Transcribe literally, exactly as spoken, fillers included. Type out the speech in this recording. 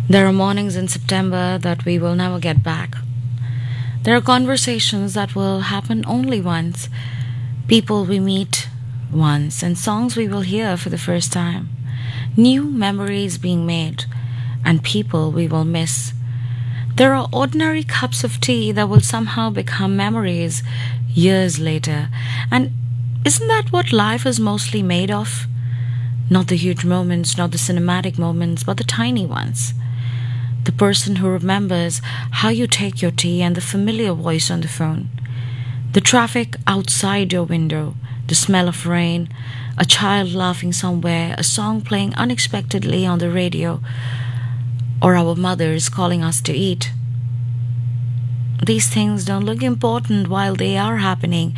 There are mornings in September that we will never get back. There are conversations that will happen only once, people we meet once, and songs we will hear for the first time. New memories being made, and people we will miss. There are ordinary cups of tea that will somehow become memories years later. And isn't that what life is mostly made of? Not the huge moments, not the cinematic moments, but the tiny ones. The person who remembers how you take your tea and the familiar voice on the phone. The traffic outside your window, the smell of rain, a child laughing somewhere, a song playing unexpectedly on the radio, or our mothers calling us to eat. These things don't look important while they are happening,